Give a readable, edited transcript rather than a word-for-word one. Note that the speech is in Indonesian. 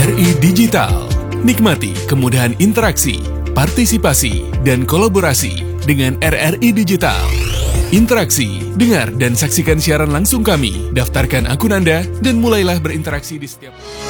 RRI Digital. Nikmati kemudahan interaksi, partisipasi, dan kolaborasi dengan RRI Digital. Interaksi, dengar dan saksikan siaran langsung kami, daftarkan akun Anda, dan mulailah berinteraksi di setiap...